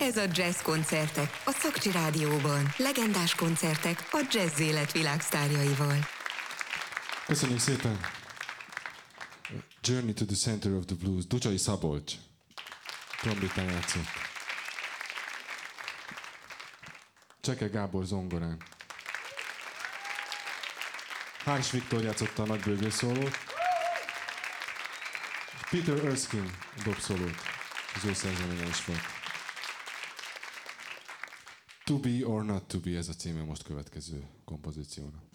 Ez a Jazz Koncertek a Szakcsi Rádióban. Legendás koncertek a jazz élet világsztárjaival. Köszönjük szépen! Journey to the Center of the Blues. Ducsai Szabolcs. Trombitán játszott. Cseke Gábor zongorán. Hárs Viktor játszotta a nagybőgőszólót. Peter Erskine dobszólót. Az ő szerzeménye is volt. To be or not to be, ez a címe most következő kompozíciónak.